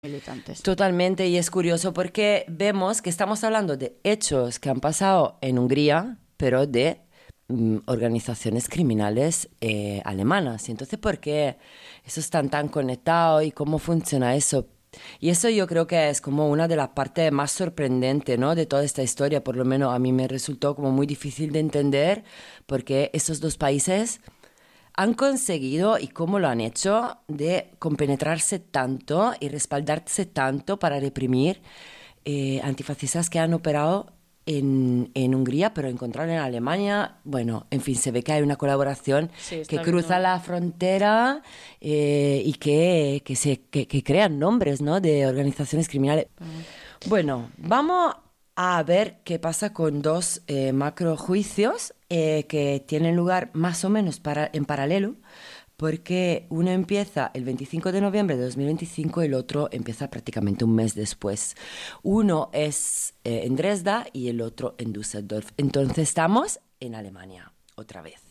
militantes. Totalmente, y es curioso porque vemos que estamos hablando de hechos que han pasado en Hungría, pero de organizaciones criminales alemanas. Y entonces, ¿por qué eso están tan conectados y cómo funciona eso? Y eso yo creo que es como una de las partes más sorprendentes, ¿no? De toda esta historia, por lo menos a mí me resultó como muy difícil de entender porque esos dos países han conseguido, y cómo lo han hecho, de compenetrarse tanto y respaldarse tanto para reprimir antifascistas que han operado en Hungría, pero encontrar en Alemania, bueno, en fin, se ve que hay una colaboración Sí, que está cruza viendo. la frontera y que crean nombres, ¿no? De organizaciones criminales. Bueno, vamos a ver qué pasa con dos macrojuicios que tienen lugar más o menos en paralelo, porque uno empieza el 25 de noviembre de 2025 y el otro empieza prácticamente un mes después. Uno es en Dresda y el otro en Düsseldorf. Entonces estamos en Alemania otra vez.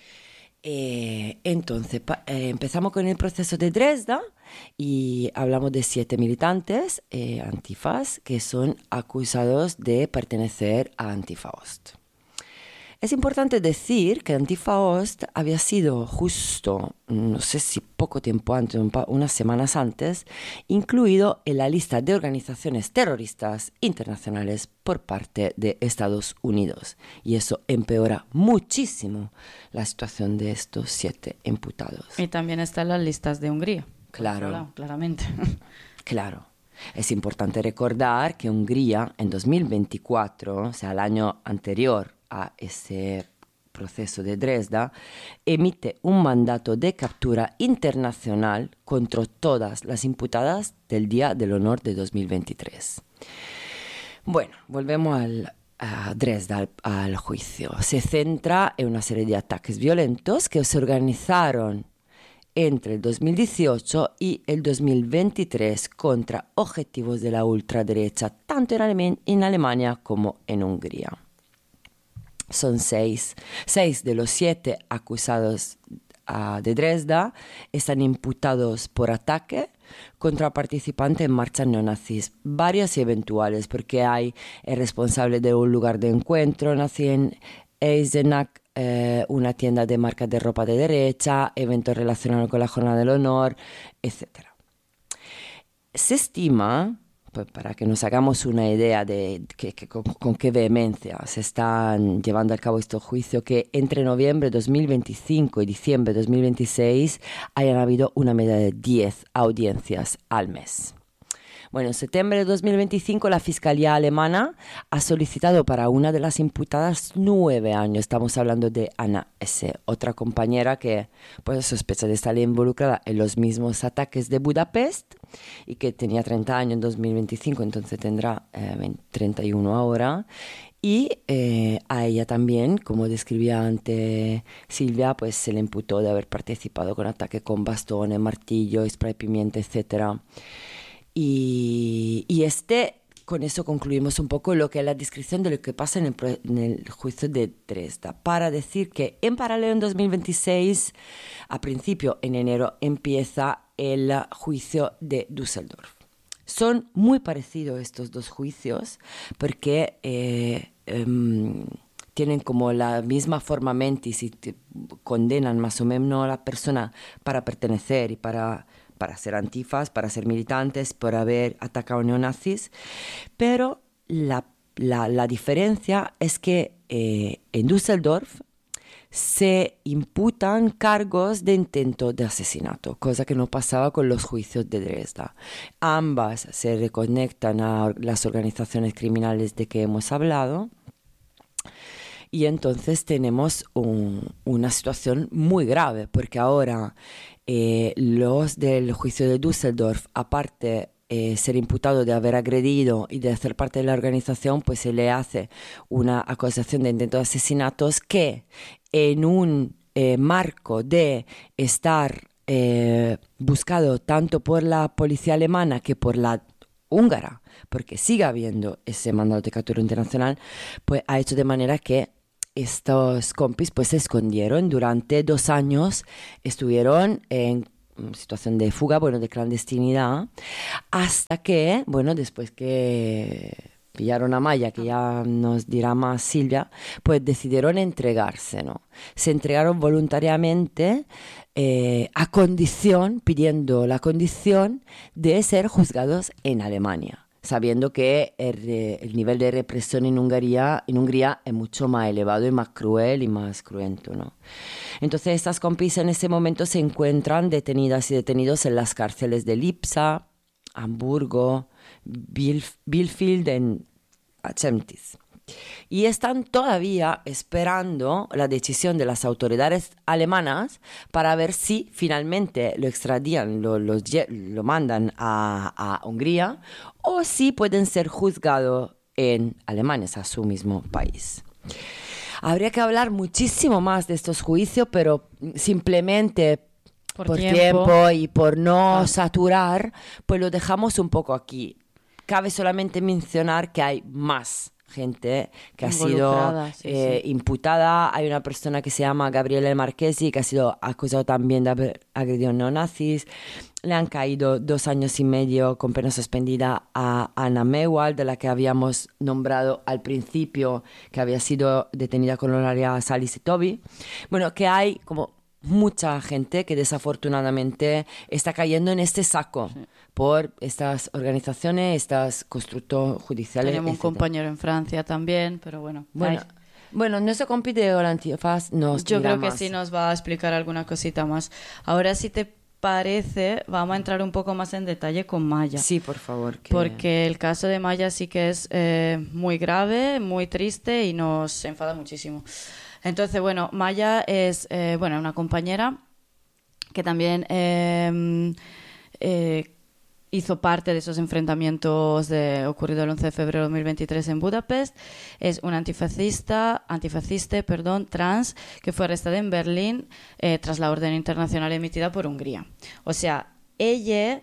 Entonces, empezamos con el proceso de Dresda y hablamos de 7 militantes antifas que son acusados de pertenecer a Antifa Ost. Es importante decir que Antifa Ost había sido justo, no sé si poco tiempo antes, unas semanas antes, incluido en la lista de organizaciones terroristas internacionales por parte de Estados Unidos. Y eso empeora muchísimo la situación de estos 7 imputados. Y también están las listas de Hungría. Claro. Claramente. Claro. Es importante recordar que Hungría en 2024, o sea, el año anterior a ese proceso de Dresda, emite un mandato de captura internacional contra todas las imputadas del Día del Honor de 2023. Bueno, volvemos a Dresda, al juicio. Se centra en una serie de ataques violentos que se organizaron entre el 2018 y el 2023 contra objetivos de la ultraderecha, tanto en Alemania como en Hungría. Son 6 de los 7 acusados de Dresda están imputados por ataque contra participantes en marchas neonazis, varias y eventuales, porque hay el responsable de un lugar de encuentro nazi en Eisenach, una tienda de marcas de ropa de derecha, eventos relacionados con la Jornada del Honor, etc. Se estima, pues para que nos hagamos una idea de con qué vehemencia se están llevando a cabo estos juicios, que entre noviembre de 2025 y diciembre de 2026 hayan habido una media de 10 audiencias al mes. Bueno, en septiembre de 2025 la Fiscalía Alemana ha solicitado para una de las imputadas 9 años. Estamos hablando de Anna S., otra compañera que pues, sospecha de estar involucrada en los mismos ataques de Budapest y que tenía 30 años en 2025, entonces tendrá 31 ahora. Y a ella también, como describía antes Silvia, pues se le imputó de haber participado con ataques con bastones, martillo, spray pimienta, etcétera. Y con eso concluimos un poco lo que es la descripción de lo que pasa en el juicio de Dresda, para decir que en paralelo en 2026, a principio en enero, empieza el juicio de Düsseldorf. Son muy parecidos estos dos juicios porque tienen como la misma forma mentis y condenan más o menos a la persona para pertenecer y para ser antifas, para ser militantes, por haber atacado neonazis, pero la diferencia es que en Düsseldorf se imputan cargos de intento de asesinato, cosa que no pasaba con los juicios de Dresda. Ambas se reconectan a las organizaciones criminales de que hemos hablado. Y entonces tenemos una situación muy grave, porque ahora los del juicio de Düsseldorf, aparte ser imputado de haber agredido y de hacer parte de la organización, pues se le hace una acusación de intento de asesinatos que en un marco de estar buscado tanto por la policía alemana que por la húngara, porque sigue habiendo ese mandato de captura internacional, pues ha hecho de manera que estos compis pues se escondieron durante 2 años, estuvieron situación de fuga, bueno, de clandestinidad, hasta que, bueno, después que pillaron a Maya, que ya nos dirá más Silvia, pues decidieron entregarse, ¿no? Se entregaron voluntariamente a condición, pidiendo la condición de ser juzgados en Alemania, sabiendo que el nivel de represión en Hungría es mucho más elevado y más cruel y más cruento, ¿no? Entonces estas compis en ese momento se encuentran detenidas y detenidos en las cárceles de Lipsa, Hamburgo, Bielefeld en Chemnitz. Y están todavía esperando la decisión de las autoridades alemanas para ver si finalmente lo extraditan, lo mandan a Hungría, o si pueden ser juzgados en Alemania, a su mismo país. Habría que hablar muchísimo más de estos juicios, pero simplemente por tiempo y por no saturar, pues lo dejamos un poco aquí. Cabe solamente mencionar que hay más gente que ha sido imputada. Hay una persona que se llama Gabriele Marchesi, que ha sido acusado también de haber agredido neonazis. Le han caído 2 años y medio con pena suspendida a Anna Mewald, de la que habíamos nombrado al principio, que había sido detenida con honoraria Salis y Toby. Bueno, que hay como mucha gente que desafortunadamente está cayendo en este saco por estas organizaciones, estas constructos judiciales. Tenemos un compañero en Francia también, pero bueno. Bueno, nuestro compi de Olantifaz nos Yo creo más. que sí nos va a explicar alguna cosita más. Ahora, si te parece, vamos a entrar un poco más en detalle con Maya. Sí, por favor. Porque el caso de Maya sí que es muy grave, muy triste y nos enfada muchísimo. Entonces, bueno, Maya es una compañera que también hizo parte de esos enfrentamientos ocurrido el 11 de febrero de 2023 en Budapest. Es una antifascista, trans, que fue arrestada en Berlín tras la orden internacional emitida por Hungría. O sea, ella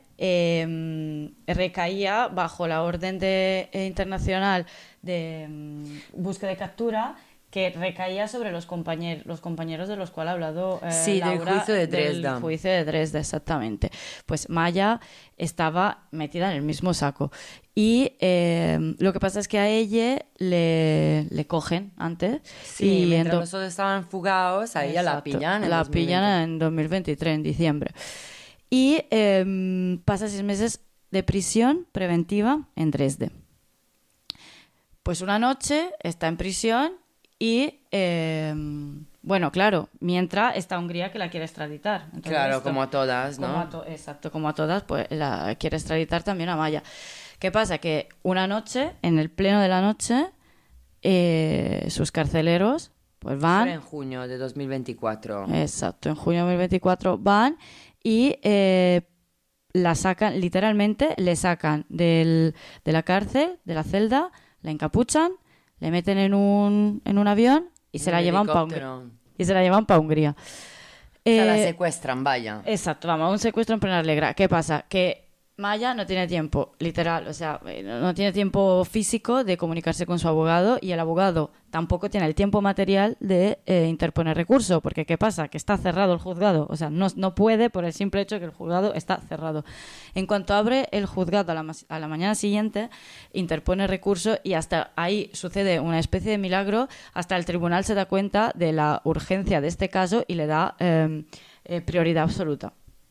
recaía bajo la orden internacional de búsqueda y captura, que recaía sobre los compañeros de los cuales ha hablado Laura, del juicio de Dresda. Del juicio de Dresda, exactamente. Pues Maya estaba metida en el mismo saco. Y lo que pasa es que a ella le cogen antes. Sí, y mientras nosotros estaban fugados, a ella la pillan en 2023, en diciembre. Y pasa 6 meses de prisión preventiva en Dresde. Pues una noche está en prisión. Y, claro, mientras está Hungría que la quiere extraditar. Entonces, claro, como a todas, ¿no? Como a todas, pues la quiere extraditar también a Maya. ¿Qué pasa? Que una noche, en el pleno de la noche, sus carceleros pues van... Fue en junio de 2024. Exacto, en junio de 2024 van y la sacan, literalmente, le sacan de la cárcel, de la celda, la encapuchan, le meten en un avión y se la llevan para Hungría. O sea, la secuestran, vaya. Exacto, vamos, un secuestro en plena legra. ¿Qué pasa? Que Maya no tiene tiempo, literal, o sea, no tiene tiempo físico de comunicarse con su abogado, y el abogado tampoco tiene el tiempo material de interponer recurso, porque ¿qué pasa? Que está cerrado el juzgado, o sea, no puede por el simple hecho de que el juzgado está cerrado. En cuanto abre el juzgado a la mañana siguiente, interpone recurso y hasta ahí sucede una especie de milagro, hasta el tribunal se da cuenta de la urgencia de este caso y le da prioridad absoluta.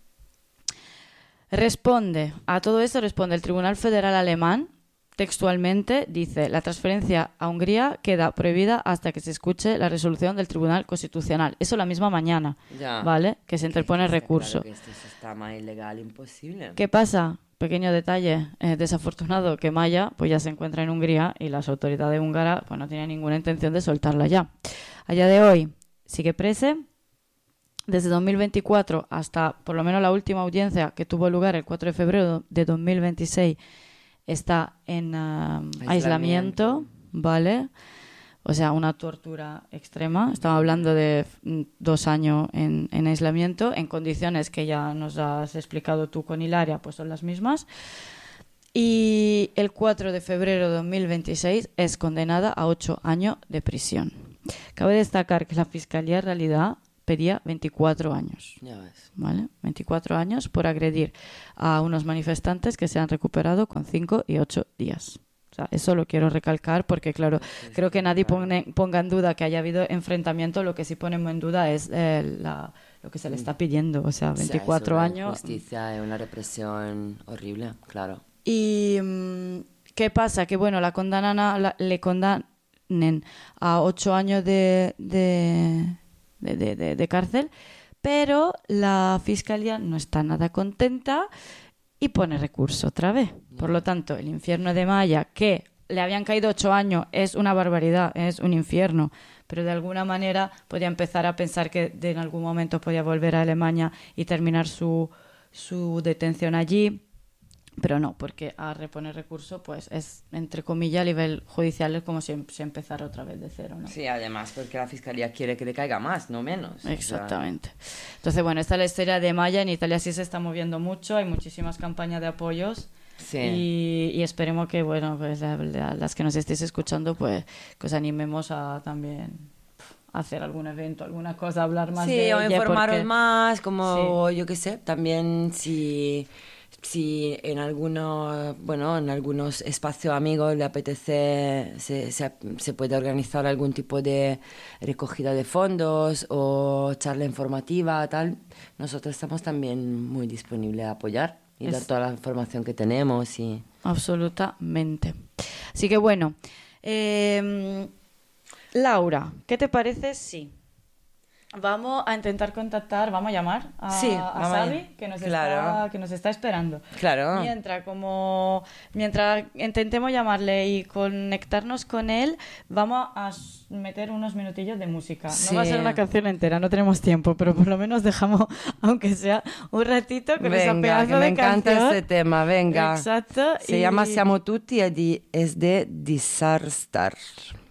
A todo esto responde el Tribunal Federal Alemán, textualmente dice: la transferencia a Hungría queda prohibida hasta que se escuche la resolución del Tribunal Constitucional. Eso la misma mañana, ¿vale? Que se interpone recurso. Claro que esto está más ilegal, imposible. ¿Qué pasa? Pequeño detalle desafortunado, que Maya pues ya se encuentra en Hungría y las autoridades húngaras pues no tienen ninguna intención de soltarla ya. A día de hoy sigue presa. Desde 2024 hasta por lo menos la última audiencia, que tuvo lugar el 4 de febrero de 2026, está en aislamiento, ¿vale? O sea, una tortura extrema. Estamos hablando de 2 años en aislamiento, en condiciones que ya nos has explicado tú con Hilaria, pues son las mismas. Y el 4 de febrero de 2026 es condenada a 8 años de prisión. Cabe destacar que la Fiscalía en realidad pedía 24 años. Ya ves. ¿Vale? 24 años por agredir a unos manifestantes que se han recuperado con 5 y 8 días. O sea, eso lo quiero recalcar porque, claro, creo que nadie ponga en duda que haya habido enfrentamiento. Lo que sí ponemos en duda es lo que se le está pidiendo. O sea, 24 años. Justicia es una represión horrible, claro. ¿Y qué pasa? Que, bueno, le condanen a 8 años de cárcel, pero la fiscalía no está nada contenta y pone recurso otra vez. Por lo tanto, el infierno de Maya, que le habían caído 8 años, es una barbaridad, es un infierno, pero de alguna manera podía empezar a pensar que en algún momento podía volver a Alemania y terminar su detención allí. Pero no, porque a reponer recurso, pues es, entre comillas, a nivel judicial es como si empezara otra vez de cero, ¿no? Sí, además, porque la fiscalía quiere que le caiga más, no menos. Exactamente. Entonces, bueno, esta es la historia de Maya. En Italia sí se está moviendo mucho, hay muchísimas campañas de apoyos. Sí. Y esperemos que, bueno, pues las que nos estéis escuchando, pues que os animemos a también hacer algún evento, alguna cosa, hablar más de ella. Sí, o informaros porque... más, como sí. yo qué sé, también si en algunos espacios amigos le apetece, se puede organizar algún tipo de recogida de fondos o charla informativa, tal, nosotros estamos también muy disponibles a apoyar y dar toda la información que tenemos. Absolutamente. Así que bueno, Laura, ¿qué te parece si vamos a intentar contactar, vamos a llamar a Xavi, que nos está esperando? Claro. Mientras intentemos llamarle y conectarnos con él, vamos a meter unos minutillos de música. Sí. No va a ser una canción entera, no tenemos tiempo, pero por lo menos dejamos, aunque sea un ratito, con esa pedazo de me encanta canción. este tema, venga. Exacto. Se llama Siamo tutti es de Disaster.